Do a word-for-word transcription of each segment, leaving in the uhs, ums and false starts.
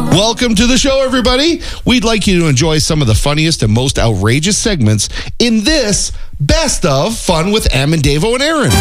Welcome to the show, everybody. We'd like you to enjoy some of the funniest and most outrageous segments in this Best of Fun with Am and Davo and Aaron.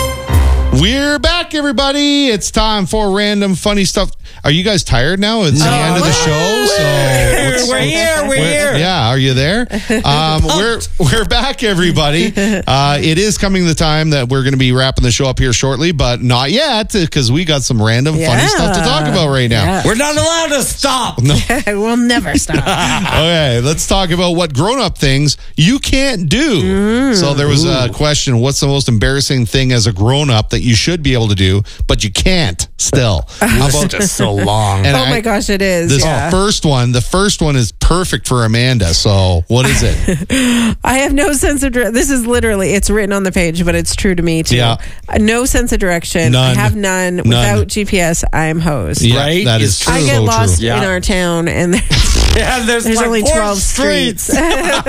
We're back, everybody. It's time for random funny stuff. Are you guys tired now? It's the no. end of the show. So we're, we're here. We're, we're here. Yeah, are you there? Um, we're we're back, everybody. Uh, it is coming the time that we're going to be wrapping the show up here shortly, but not yet because we got some random yeah. funny stuff to talk about right now. Yeah. We're not allowed to stop. No. We'll never stop. Okay, let's talk about what grown-up things you can't do. Mm. So there was a question, what's the most embarrassing thing as a grown-up that you should be able to do, but you can't still? How about just so long? And oh I, my gosh, it is. This yeah. first one, the first one is perfect for Amanda. So what is it? I have no sense of direction. This is literally, it's written on the page, but it's true to me too. Yeah. No sense of direction. None. I have none. None. Without G P S, I am hosed. Yeah, right? That is true. I get so lost true. in Yeah. our town, and there's, yeah, there's, there's like only four twelve streets. streets.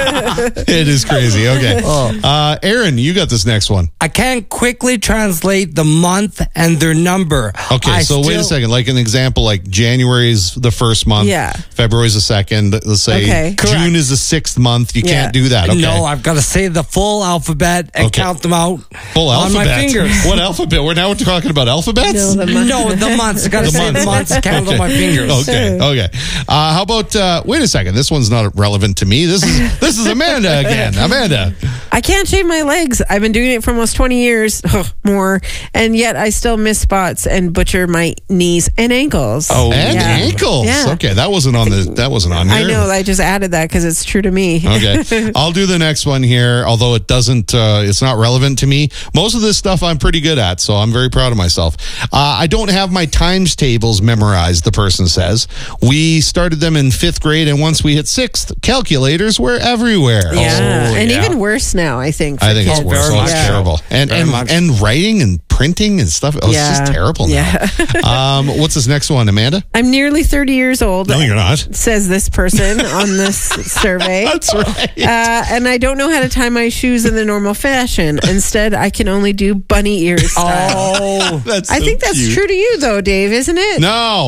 It is crazy. Okay. Oh. Uh, Aaron, you got this next one. I can't quickly translate the month and their number. Okay, I so still, wait a second. Like an example, like January is the first month. Yeah. February is the second. Let's say Okay. June Correct. is the sixth month. You Yeah. can't do that. Okay. No, I've got to say the full alphabet and Okay. count them out Full on alphabet. my fingers. What alphabet? We're now talking about alphabets? No, the month. No, the months. I got to The say the months. months, count on my fingers. Okay, okay. Uh, how about, uh, wait a second. This one's not relevant to me. This is this is Amanda again. Amanda. I can't shave my legs. I've been doing it for almost twenty years, more, and yet I still miss spots and butcher my knees and ankles. Oh, And Yeah. ankles. Yeah. Okay, that wasn't on the that wasn't on here. I know. I just added that because it's true to me. Okay, I'll do the next one here. Although it doesn't, uh, it's not relevant to me. Most of this stuff I'm pretty good at, so I'm very proud of myself. Uh, I don't have my times tables memorized. The person says we started them in fifth grade, and once we hit sixth, calculators were everywhere. Yeah, Oh, and yeah. even worse now. I think. I for think it's kids. worse. Very Oh, it's much. terrible. And Very and, much. and writing and printing and stuff. Oh, Yeah. it's just terrible now. Yeah. um, what's this next one, Amanda? I'm nearly thirty years old. No, you're not. Says this person on this survey. That's right. Uh, and I don't know how to tie my shoes in the normal fashion. Instead, I can only do bunny ears style. Oh, That's I so think that's cute. true to you, though, Dave, isn't it? No.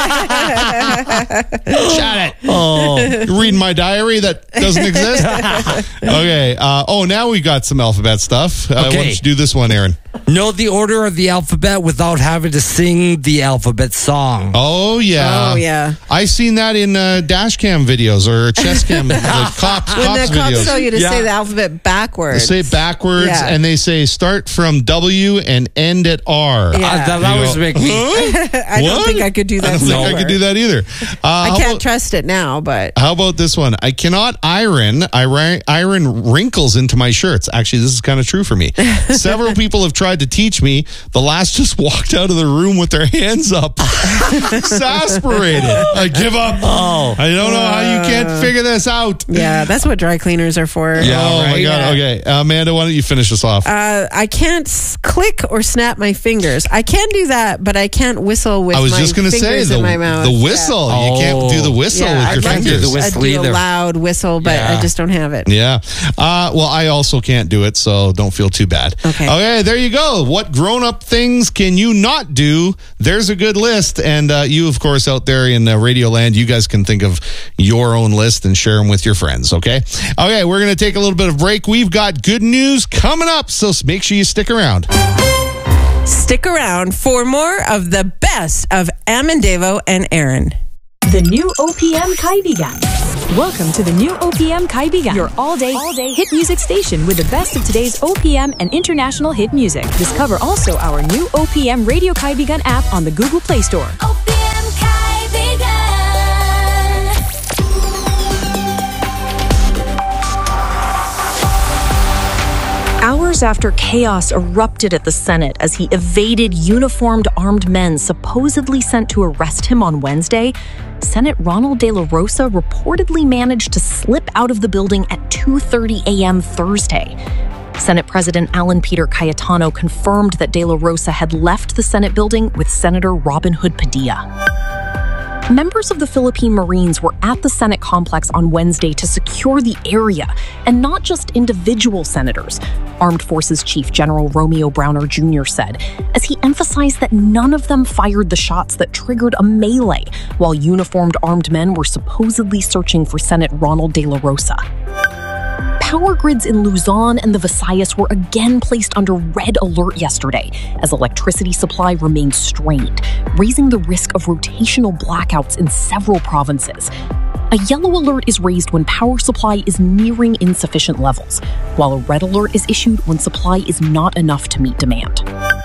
Shut it. oh. You're reading my diary that doesn't exist? Okay. Uh, oh, now we got some alphabet stuff. Uh, Why Okay. don't you do this one, Aaron? Know the order of the alphabet without having to sing the alphabet song. Oh, yeah. Oh, yeah. I've seen that in uh, dash cam videos or chess cam like cops, When cops the cops videos. tell you to Yeah. say the alphabet They backwards. say it backwards, Yeah. and they say start from W and end at R. Yeah. Uh, that You always go, make me. huh? I don't What? think I could do that. I don't think I somewhere. could do that either. Uh, I how can't about- trust it now, but How about this one? I cannot iron. I ri- iron wrinkles into my shirts. Actually, this is kind of true for me. Several people have tried to teach me. The last just walked out of the room with their hands up, exasperated. I give up. Oh. I don't know how you can't figure this out. yeah, that's what dry cleaners are for. Yeah, oh my right. God. Yeah. Okay. Amanda, why don't you finish this off? Uh, I can't s- click or snap my fingers. I can do that, but I can't whistle with I was my just going to say fingers the, in my mouth. the whistle. Yeah. You can't do the whistle Yeah, with I your can't fingers. do the whistle I do either. a loud whistle, but Yeah. I just don't have it. Yeah. Uh, well, I also can't do it, so don't feel too bad. Okay. Okay, there you go. What grown-up things can you not do? There's a good list. And uh, you, of course, out there in uh, Radio Land, you guys can think of your own list and share them with your friends, okay? Okay, we're going to take a little bit of break. We've got good news coming up, so make sure you stick around. Stick around for more of the best of Am and Davo and Aaron. The new O P M Kaibigan. Welcome to the new O P M Kaibigan, your all-day, all-day hit music station with the best of today's O P M and international hit music. Discover also our new O P M Radio Kaibigan app on the Google Play Store. O P M Kaibigan. Hours after chaos erupted at the Senate as he evaded uniformed armed men supposedly sent to arrest him on Wednesday, Senate Ronald De La Rosa reportedly managed to slip out of the building at two thirty a.m. Thursday. Senate President Alan Peter Cayetano confirmed that De La Rosa had left the Senate building with Senator Robin Hood Padilla. Members of the Philippine Marines were at the Senate complex on Wednesday to secure the area, and not just individual senators, Armed Forces Chief General Romeo Browner Junior said, as he emphasized that none of them fired the shots that triggered a melee while uniformed armed men were supposedly searching for Senate Ronald De La Rosa. Power grids in Luzon and the Visayas were again placed under red alert yesterday as electricity supply remained strained, raising the risk of rotational blackouts in several provinces. A yellow alert is raised when power supply is nearing insufficient levels, while a red alert is issued when supply is not enough to meet demand.